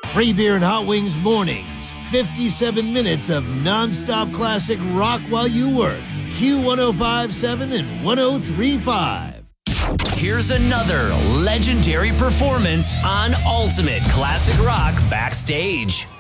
Free beer and hot wings mornings. 57 minutes of nonstop classic rock while you work. Q1057 and 1035. Here's another legendary performance on Ultimate Classic Rock Backstage.